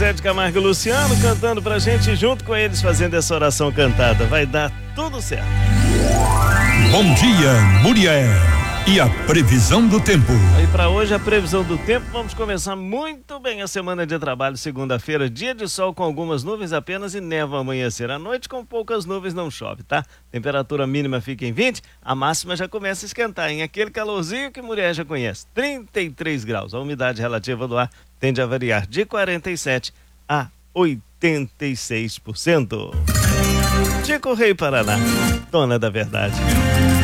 Zé de Camargo e Luciano cantando pra gente, junto com eles fazendo essa oração cantada. Vai dar tudo certo. Bom dia, Muriel. E a previsão do tempo? Aí para hoje a previsão do tempo, vamos começar muito bem a semana de trabalho, segunda-feira, dia de sol com algumas nuvens apenas e névoa amanhecer. À noite com poucas nuvens não chove, tá? Temperatura mínima fica em 20, a máxima já começa a esquentar, em aquele calorzinho que mulher já conhece, 33 graus. A umidade relativa do ar tende a variar de 47 a 86%. Tico Rei Paraná, dona da verdade.